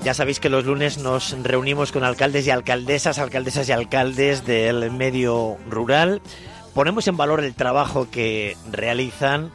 Ya sabéis que los lunes nos reunimos con alcaldes y alcaldesas y alcaldes del medio rural. Ponemos en valor el trabajo que realizan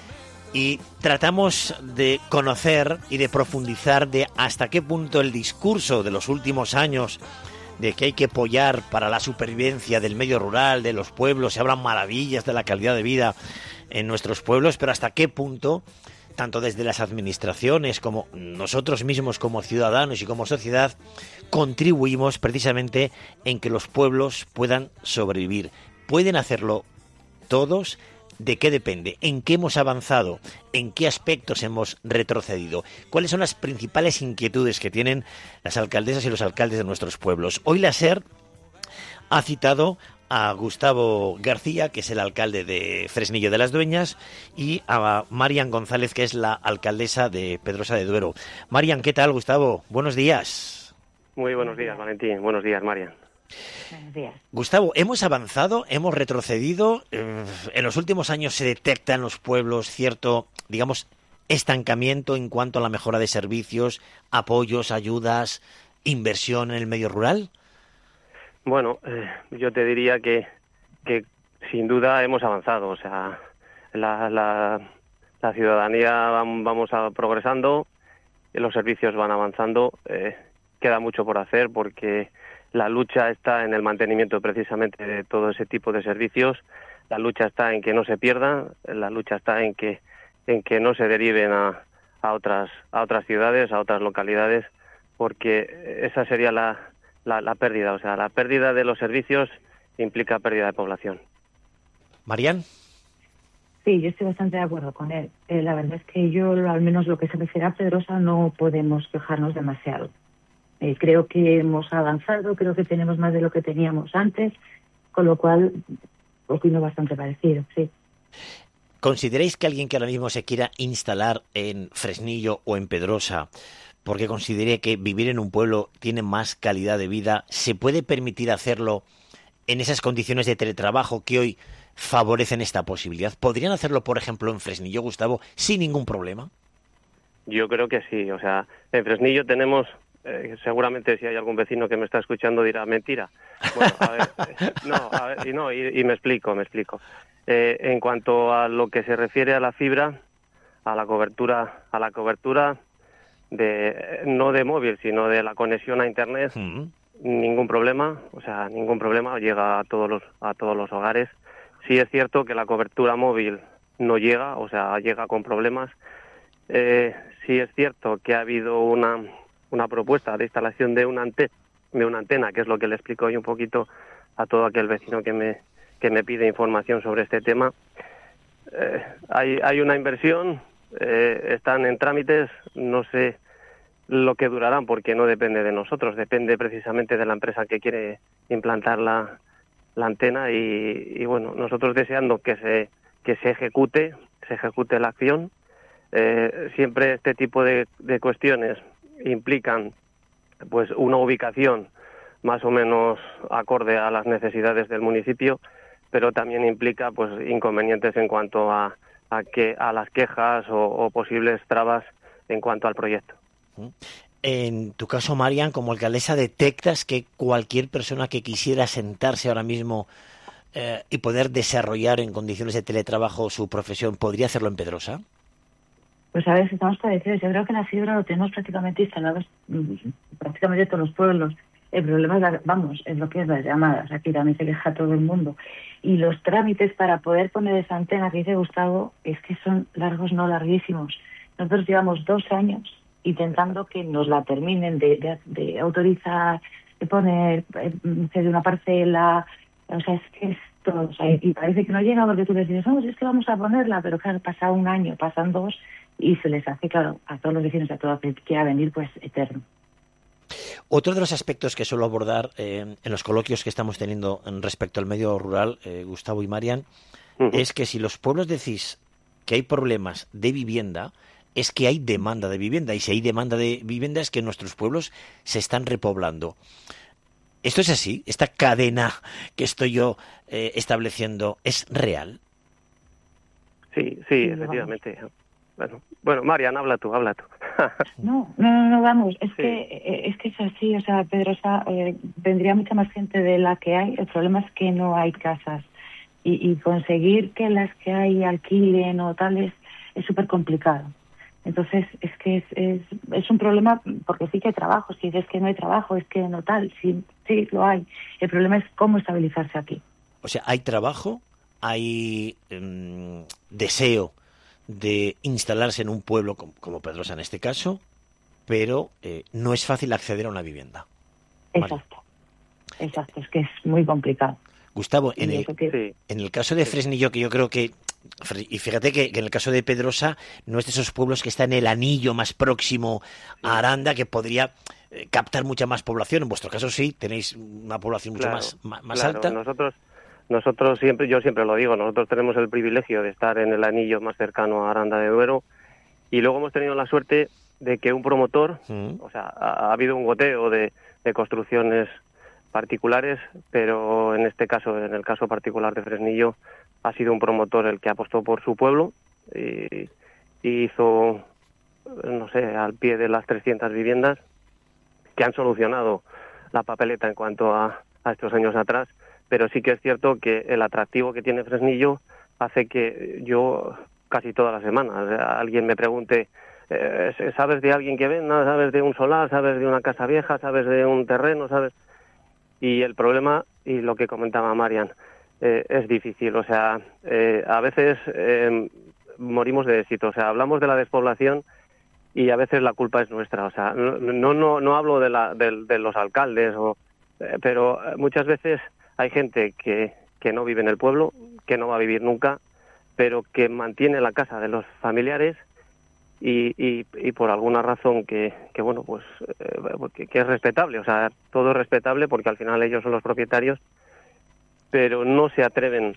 y tratamos de conocer y de profundizar de hasta qué punto el discurso de los últimos años de que hay que apoyar para la supervivencia del medio rural, de los pueblos, se hablan maravillas de la calidad de vida en nuestros pueblos, pero hasta qué punto, tanto desde las administraciones como nosotros mismos como ciudadanos y como sociedad, contribuimos precisamente en que los pueblos puedan sobrevivir. ¿Pueden hacerlo todos? ¿De qué depende? ¿En qué hemos avanzado? ¿En qué aspectos hemos retrocedido? ¿Cuáles son las principales inquietudes que tienen las alcaldesas y los alcaldes de nuestros pueblos? Hoy la SER ha citado a Gustavo García, que es el alcalde de Fresnillo de las Dueñas, y a Marian González, que es la alcaldesa de Pedrosa de Duero. Marian, ¿qué tal, Gustavo? Buenos días. Muy buenos días, Valentín. Buenos días, Marian. Buenos días. Gustavo, ¿hemos avanzado? ¿Hemos retrocedido? En los últimos años se detecta en los pueblos cierto, digamos, estancamiento en cuanto a la mejora de servicios, apoyos, ayudas, inversión en el medio rural. Bueno, yo te diría que sin duda hemos avanzado. O sea, la ciudadanía vamos progresando, los servicios van avanzando. Queda mucho por hacer porque la lucha está en el mantenimiento precisamente de todo ese tipo de servicios. La lucha está en que no se pierdan, la lucha está en que no se deriven a otras ciudades, a otras localidades, porque esa sería la pérdida. O sea, la pérdida de los servicios implica pérdida de población. Marian. Sí, yo estoy bastante de acuerdo con él. La verdad es que yo, al menos lo que se refiere a Pedrosa, no podemos quejarnos demasiado. Creo que hemos avanzado, creo que tenemos más de lo que teníamos antes, con lo cual opino bastante parecido, sí. ¿Consideráis que alguien que ahora mismo se quiera instalar en Fresnillo o en Pedrosa, porque considere que vivir en un pueblo tiene más calidad de vida, se puede permitir hacerlo en esas condiciones de teletrabajo que hoy favorecen esta posibilidad? ¿Podrían hacerlo, por ejemplo, en Fresnillo, Gustavo, sin ningún problema? Yo creo que sí. O sea, en Fresnillo tenemos... seguramente si hay algún vecino que me está escuchando dirá mentira. Bueno, a ver, y me explico. En cuanto a lo que se refiere a la fibra, a la cobertura de no de móvil, sino de la conexión a internet, ningún problema. O sea, ningún problema, llega a todos los hogares. Sí es cierto que la cobertura móvil no llega, o sea, llega con problemas. Sí es cierto que ha habido una propuesta de instalación de una antena, que es lo que le explico hoy un poquito a todo aquel vecino que me pide información sobre este tema. Hay una inversión, están en trámites, no sé lo que durarán porque no depende de nosotros, depende precisamente de la empresa que quiere implantar la antena y bueno, nosotros deseando que se ejecute la acción. Siempre este tipo de cuestiones implican pues una ubicación más o menos acorde a las necesidades del municipio, pero también implica pues inconvenientes en cuanto a las quejas o posibles trabas en cuanto al proyecto. En tu caso, Marian, como alcaldesa, ¿detectas que cualquier persona que quisiera sentarse ahora mismo y poder desarrollar en condiciones de teletrabajo su profesión podría hacerlo en Pedrosa? Pues a ver, si estamos parecidos. Yo creo que la fibra lo tenemos prácticamente instalado prácticamente todos los pueblos. El problema es lo que es las llamadas. Aquí también se queja todo el mundo. Y los trámites para poder poner esa antena que dice Gustavo es que son largos, no larguísimos. Nosotros llevamos 2 años intentando que nos la terminen de autorizar, de poner, de una parcela. O sea, es que es todo. O sea, y parece que no llega porque tú decides, es que vamos a ponerla, pero claro, pasa 1 año, pasan 2 y se les hace, claro, a todos los vecinos, a todo aquel que quiera venir, pues eterno. Otro de los aspectos que suelo abordar en los coloquios que estamos teniendo respecto al medio rural, Gustavo y Marian, es que si los pueblos decís que hay problemas de vivienda, es que hay demanda de vivienda, y si hay demanda de vivienda es que nuestros pueblos se están repoblando. ¿Esto es así? ¿Esta cadena que estoy yo estableciendo es real? Sí, efectivamente. Bueno, Marian, habla tú. No, vamos, es que es así, o sea, Pedrosa, vendría mucha más gente de la que hay. El problema es que no hay casas y conseguir que las que hay alquilen o tales es súper complicado. Entonces, es que es un problema, porque sí que hay trabajo. Si dices que no hay trabajo, es que no tal, sí lo hay. El problema es cómo estabilizarse aquí. O sea, hay trabajo, hay deseo de instalarse en un pueblo como Pedrosa en este caso, pero no es fácil acceder a una vivienda. Exacto, es que es muy complicado. Gustavo, en el caso de Fresnillo, que yo creo que, y fíjate que en el caso de Pedrosa no es de esos pueblos que está en el anillo más próximo a Aranda, que podría captar mucha más población. En vuestro caso sí, tenéis una población mucho más alta. Nosotros yo siempre lo digo, nosotros tenemos el privilegio de estar en el anillo más cercano a Aranda de Duero, y luego hemos tenido la suerte de que un promotor, o sea, ha habido un goteo de construcciones particulares, pero en este caso, en el caso particular de Fresnillo, ha sido un promotor el que apostó por su pueblo y hizo, no sé, al pie de las 300 viviendas que han solucionado la papeleta en cuanto a estos años atrás, pero sí que es cierto que el atractivo que tiene Fresnillo hace que yo casi todas las semanas alguien me pregunte, ¿sabes de alguien que venda? ¿Sabes de un solar? ¿Sabes de una casa vieja? ¿Sabes de un terreno? ¿Sabes? Y el problema, y lo que comentaba Marian, es difícil. O sea, a veces morimos de éxito. O sea, hablamos de la despoblación y a veces la culpa es nuestra. O sea, no hablo de los alcaldes, pero muchas veces hay gente que no vive en el pueblo, que no va a vivir nunca, pero que mantiene la casa de los familiares y por alguna razón que es respetable. O sea, todo es respetable porque al final ellos son los propietarios, pero no se atreven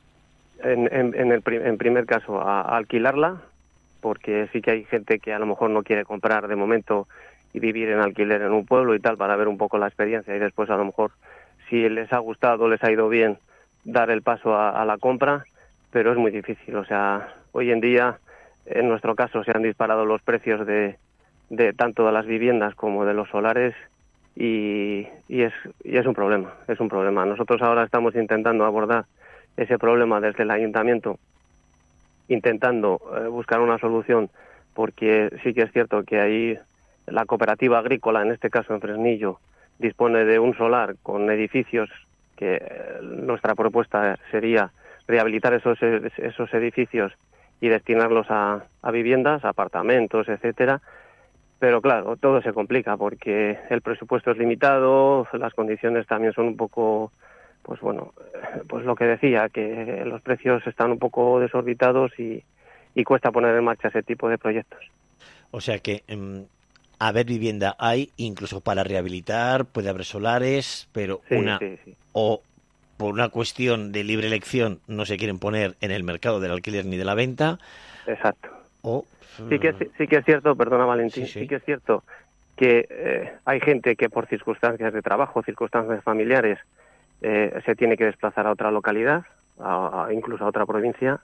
en primer caso a alquilarla, porque sí que hay gente que a lo mejor no quiere comprar de momento y vivir en alquiler en un pueblo y tal, para ver un poco la experiencia, y después a lo mejor, si les ha gustado, les ha ido bien, dar el paso a la compra, pero es muy difícil. O sea, hoy en día, en nuestro caso, se han disparado los precios de tanto de las viviendas como de los solares, y es un problema. Nosotros ahora estamos intentando abordar ese problema desde el ayuntamiento, intentando buscar una solución, porque sí que es cierto que ahí la cooperativa agrícola, en este caso en Fresnillo, dispone de un solar con edificios que nuestra propuesta sería rehabilitar esos edificios y destinarlos a viviendas, apartamentos, etcétera. Pero claro, todo se complica porque el presupuesto es limitado, las condiciones también son un poco, pues lo que decía, que los precios están un poco desorbitados y cuesta poner en marcha ese tipo de proyectos. O sea que haber vivienda hay, incluso para rehabilitar, puede haber solares, pero sí. O por una cuestión de libre elección no se quieren poner en el mercado del alquiler ni de la venta. Exacto. O sí que es cierto, perdona Valentín, sí que es cierto que hay gente que por circunstancias de trabajo, circunstancias familiares, se tiene que desplazar a otra localidad, incluso a otra provincia,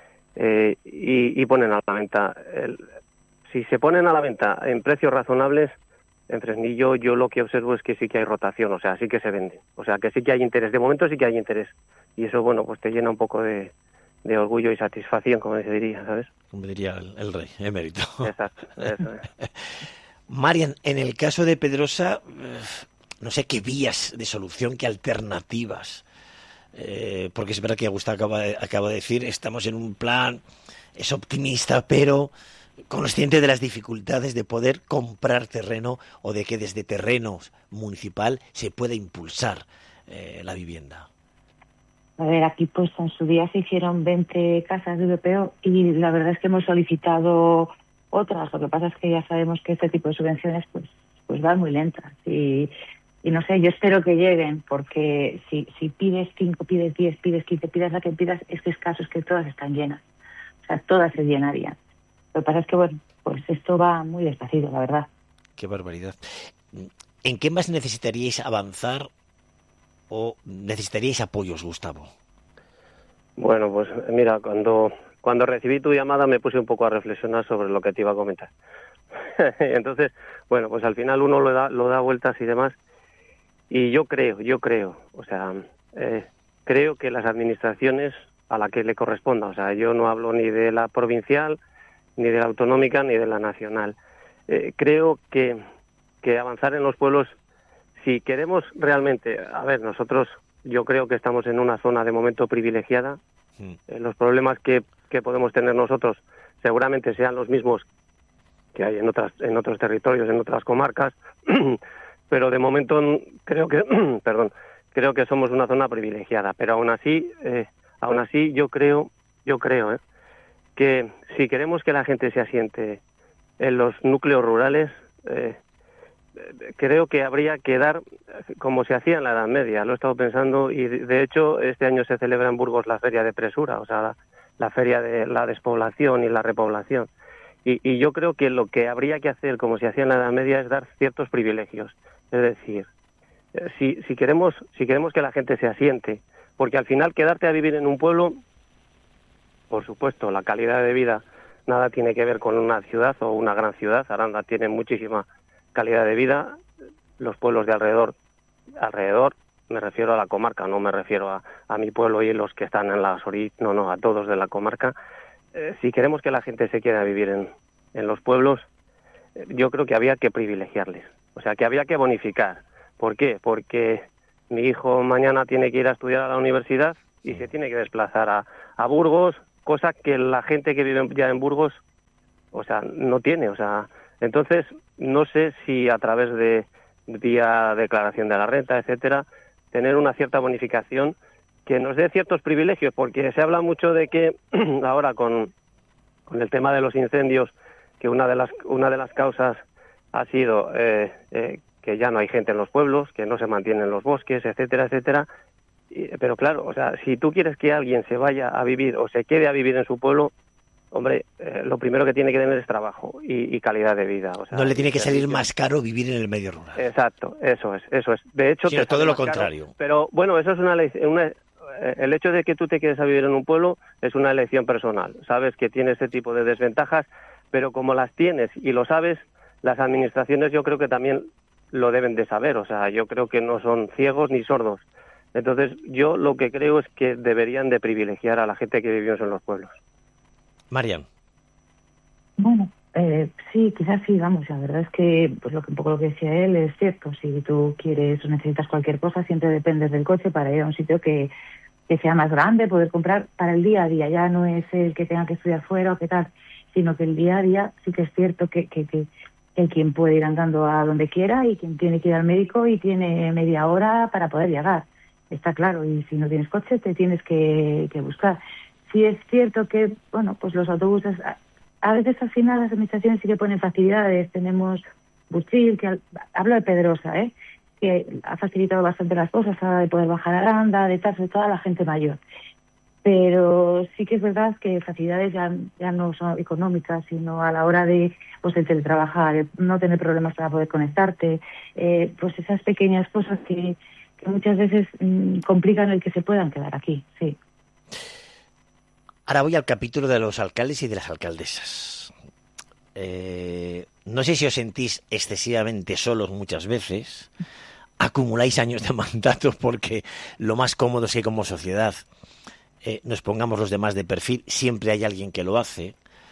y ponen a la venta. Si se ponen a la venta en precios razonables, en Fresnillo yo lo que observo es que sí que hay rotación, o sea, sí que se vende. O sea, que sí que hay interés. De momento sí que hay interés. Y eso, pues te llena un poco de orgullo y satisfacción, como se diría, ¿sabes? Como diría el rey, emérito. Exacto, eso es. Marian, en el caso de Pedrosa, no sé qué vías de solución, qué alternativas, porque es verdad que Agustín acaba de decir, estamos en un plan, es optimista, pero consciente de las dificultades de poder comprar terreno o de que desde terreno municipal se pueda impulsar la vivienda. A ver, aquí pues en su día se hicieron 20 casas de VPO y la verdad es que hemos solicitado otras. Lo que pasa es que ya sabemos que este tipo de subvenciones pues van muy lentas y no sé, yo espero que lleguen, porque si pides 5, pides 10, pides 15, pidas la que pidas, es que es caso, es que todas están llenas. O sea, todas se llenarían. Lo que pasa es que, pues esto va muy despacito, la verdad. Qué barbaridad. ¿En qué más necesitaríais avanzar o necesitaríais apoyos, Gustavo? Bueno, pues mira, cuando cuando recibí tu llamada me puse un poco a reflexionar sobre lo que te iba a comentar. Entonces, bueno, pues al final uno lo da vueltas y demás. Y yo creo, o sea, creo que las administraciones a la que le corresponda, o sea, yo no hablo ni de la provincial, ni de la autonómica, ni de la nacional. Creo que avanzar en los pueblos, si queremos realmente, a ver, nosotros, yo creo que estamos en una zona de momento privilegiada. Los problemas que podemos tener nosotros seguramente sean los mismos que hay en otros territorios, en otras comarcas, pero de momento creo que somos una zona privilegiada. Pero aún así yo creo que si queremos que la gente se asiente en los núcleos rurales, creo que habría que dar, como se hacía en la Edad Media, lo he estado pensando, y de hecho este año se celebra en Burgos la Feria de Presura, o sea, la feria de la despoblación y la repoblación. Y yo creo que lo que habría que hacer, como se hacía en la Edad Media, es dar ciertos privilegios. Es decir, si queremos que la gente se asiente, porque al final quedarte a vivir en un pueblo, por supuesto, la calidad de vida nada tiene que ver con una ciudad o una gran ciudad. Aranda tiene muchísima calidad de vida. Los pueblos de alrededor, me refiero a la comarca, no me refiero a mi pueblo y los que están en las orillas, no, a todos de la comarca. Si queremos que la gente se quede a vivir en los pueblos, yo creo que había que privilegiarles, o sea, que había que bonificar. ¿Por qué? Porque mi hijo mañana tiene que ir a estudiar a la universidad y se tiene que desplazar a Burgos, cosa que la gente que vive ya en Burgos, o sea, no tiene, o sea, entonces no sé si a través de vía declaración de la renta, etcétera, tener una cierta bonificación que nos dé ciertos privilegios, porque se habla mucho de que ahora con el tema de los incendios, que una de las causas ha sido que ya no hay gente en los pueblos, que no se mantienen los bosques, etcétera, etcétera. Pero claro, o sea, si tú quieres que alguien se vaya a vivir o se quede a vivir en su pueblo, hombre, lo primero que tiene que tener es trabajo y calidad de vida. O sea, no le tiene que salir más caro vivir en el medio rural. Exacto, eso es. De hecho, sino todo lo contrario. Caro, pero bueno, eso es el hecho de que tú te quedes a vivir en un pueblo es una elección personal. Sabes que tiene ese tipo de desventajas, pero como las tienes y lo sabes, las administraciones yo creo que también lo deben de saber. O sea, yo creo que no son ciegos ni sordos. Entonces, yo lo que creo es que deberían de privilegiar a la gente que vivimos en los pueblos. Marian. Bueno, sí, quizás sí, vamos, la verdad es que pues un poco lo que decía él es cierto. Si tú quieres o necesitas cualquier cosa, siempre dependes del coche para ir a un sitio que sea más grande, poder comprar para el día a día. Ya no es el que tenga que estudiar fuera o qué tal, sino que el día a día sí que es cierto que quien puede ir andando a donde quiera y quien tiene que ir al médico y tiene media hora para poder llegar. Está claro, y si no tienes coche te tienes que buscar. Sí es cierto que, bueno, pues los autobuses, a veces al final las administraciones sí que ponen facilidades. Tenemos Buchil, que hablo de Pedrosa, que ha facilitado bastante las cosas a la hora de poder bajar a Aranda, de tal, sobre todo a la gente mayor. Pero sí que es verdad que facilidades ya no son económicas, sino a la hora de pues el teletrabajar, el no tener problemas para poder conectarte, pues esas pequeñas cosas que muchas veces complican el que se puedan quedar aquí, sí. Ahora voy al capítulo de los alcaldes y de las alcaldesas. No sé si os sentís excesivamente solos muchas veces, acumuláis años de mandato porque lo más cómodo es que como sociedad nos pongamos los demás de perfil, siempre hay alguien que lo hace.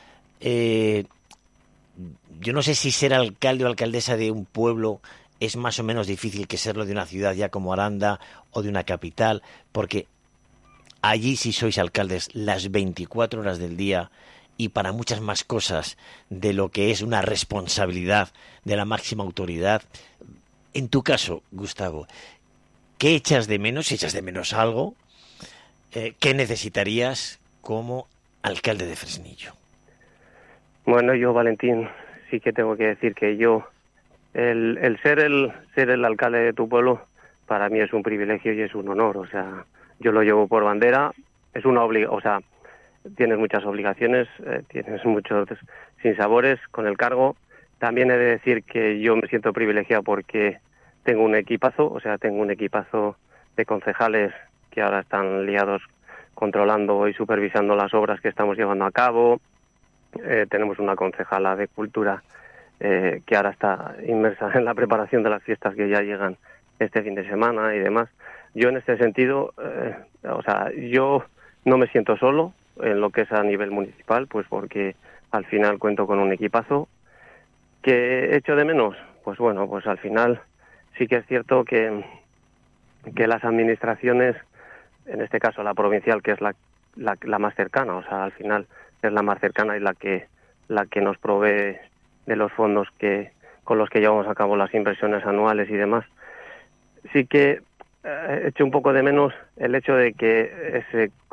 Yo no sé si ser alcalde o alcaldesa de un pueblo es más o menos difícil que serlo de una ciudad ya como Aranda o de una capital, porque allí sí sois alcaldes las 24 horas del día y para muchas más cosas de lo que es una responsabilidad de la máxima autoridad. En tu caso, Gustavo, ¿qué echas de menos? Si echas de menos algo, ¿qué necesitarías como alcalde de Fresnillo? Bueno, yo, Valentín, sí que tengo que decir que yo, el ser el alcalde de tu pueblo, para mí es un privilegio y es un honor. O sea, yo lo llevo por bandera, es una o sea, tienes muchas obligaciones, tienes muchos sinsabores con el cargo. También he de decir que yo me siento privilegiado porque tengo un equipazo, o sea, tengo un equipazo de concejales que ahora están liados controlando y supervisando las obras que estamos llevando a cabo. Tenemos una concejala de Cultura que ahora está inmersa en la preparación de las fiestas que ya llegan este fin de semana y demás. Yo en este sentido, yo no me siento solo en lo que es a nivel municipal, pues porque al final cuento con un equipazo. ¿Que echo de menos? Pues bueno, pues al final sí que es cierto que las administraciones, en este caso la provincial, que es la más cercana, o sea, al final es la más cercana y la que nos provee de los fondos con los que llevamos a cabo las inversiones anuales y demás. Sí que echo un poco de menos el hecho de que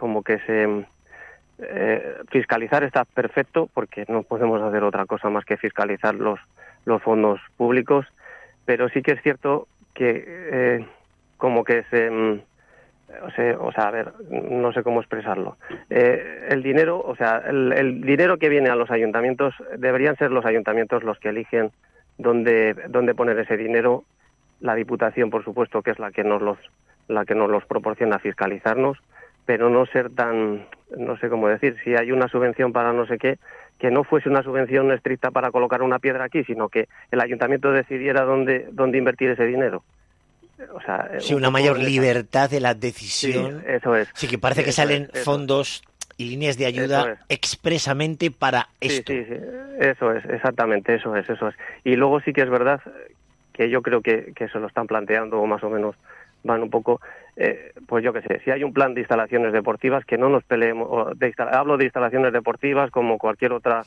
fiscalizar está perfecto, porque no podemos hacer otra cosa más que fiscalizar los fondos públicos, pero sí que es cierto que no sé cómo expresarlo. El dinero, el dinero que viene a los ayuntamientos, deberían ser los ayuntamientos los que eligen dónde poner ese dinero. La Diputación, por supuesto, que es la que nos los proporciona a fiscalizarnos, pero no ser tan, no sé cómo decir, si hay una subvención para no sé qué, que no fuese una subvención estricta para colocar una piedra aquí, sino que el ayuntamiento decidiera dónde invertir ese dinero. Sí, una mayor libertad de la decisión. Sí, eso es. Sí, que parece que salen fondos y líneas de ayuda expresamente para esto. Sí, eso es, exactamente, eso es. Y luego sí que es verdad que yo creo que se lo están planteando, o más o menos van un poco, pues yo qué sé, si hay un plan de instalaciones deportivas, que no nos peleemos, hablo de instalaciones deportivas como cualquier otra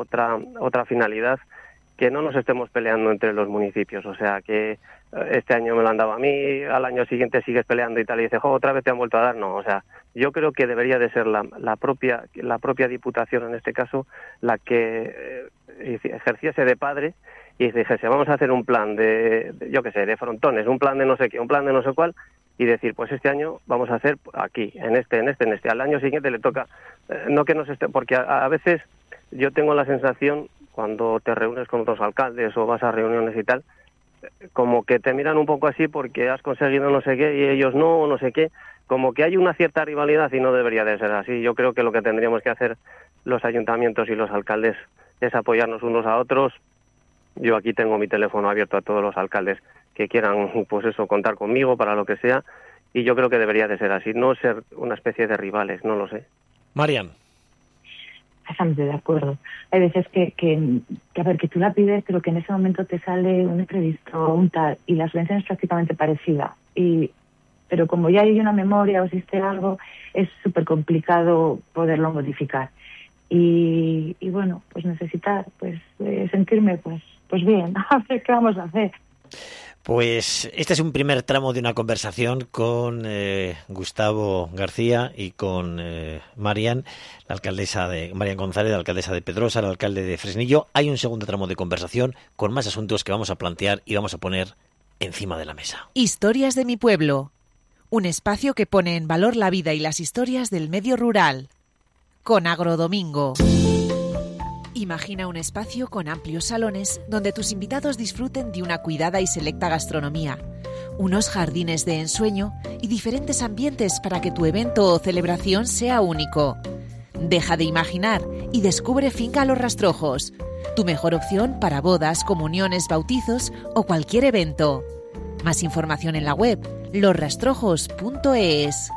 finalidad, que no nos estemos peleando entre los municipios, o sea, que este año me lo han dado a mí, al año siguiente sigues peleando y tal, y dices, otra vez te han vuelto a dar, no, o sea, yo creo que debería de ser la propia Diputación, en este caso, la que ejerciese de padre y dijese, vamos a hacer un plan de frontones, un plan de no sé qué, un plan de no sé cuál, y decir, pues este año vamos a hacer aquí, en este, al año siguiente le toca, no que nos esté, porque a veces yo tengo la sensación, cuando te reúnes con otros alcaldes o vas a reuniones y tal, como que te miran un poco así porque has conseguido no sé qué y ellos no sé qué, como que hay una cierta rivalidad y no debería de ser así. Yo creo que lo que tendríamos que hacer los ayuntamientos y los alcaldes es apoyarnos unos a otros. Yo aquí tengo mi teléfono abierto a todos los alcaldes que quieran, pues eso, contar conmigo para lo que sea, y yo creo que debería de ser así, no ser una especie de rivales, no lo sé. Marian. Bastante de acuerdo. Hay veces que a ver, que tú la pides, pero que en ese momento te sale un imprevisto, un tal, y la subvención es prácticamente parecida. Pero como ya hay una memoria o existe algo, es súper complicado poderlo modificar. Y bueno, pues necesitar, pues sentirme, pues bien, a ver qué vamos a hacer. Pues este es un primer tramo de una conversación con Gustavo García y con Marian, Marian González, la alcaldesa de Pedrosa, el alcalde de Fresnillo. Hay un segundo tramo de conversación con más asuntos que vamos a plantear y vamos a poner encima de la mesa. Historias de mi pueblo, un espacio que pone en valor la vida y las historias del medio rural, con Agrodomingo. Imagina un espacio con amplios salones donde tus invitados disfruten de una cuidada y selecta gastronomía, unos jardines de ensueño y diferentes ambientes para que tu evento o celebración sea único. Deja de imaginar y descubre Finca Los Rastrojos, tu mejor opción para bodas, comuniones, bautizos o cualquier evento. Más información en la web losrastrojos.es.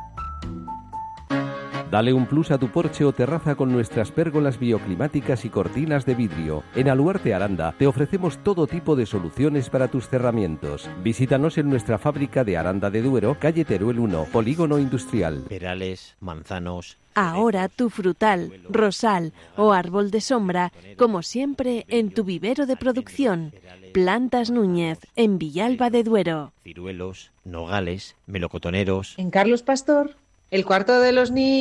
Dale un plus a tu porche o terraza con nuestras pérgolas bioclimáticas y cortinas de vidrio. En Aluarte Aranda te ofrecemos todo tipo de soluciones para tus cerramientos. Visítanos en nuestra fábrica de Aranda de Duero, calle Teruel 1, Polígono Industrial. Perales, manzanos. Ahora tu frutal, rosal o árbol de sombra, como siempre, en tu vivero de producción. Plantas Núñez, en Villalba de Duero. Ciruelos, nogales, melocotoneros. En Carlos Pastor, el cuarto de los niños.